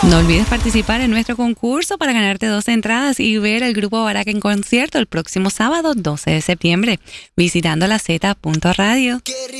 No olvides participar en nuestro concurso para ganarte 2 entradas y ver el Grupo Barack en concierto el próximo sábado 12 de septiembre, visitando la Z.radio.